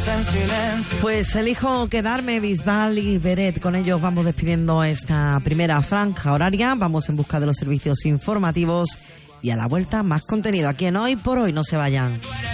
Pues elijo quedarme, Bisbal y Beret. Con ellos vamos despidiendo esta primera franja horaria. Vamos en busca de los servicios informativos y a la vuelta más contenido aquí en Hoy por Hoy. No se vayan.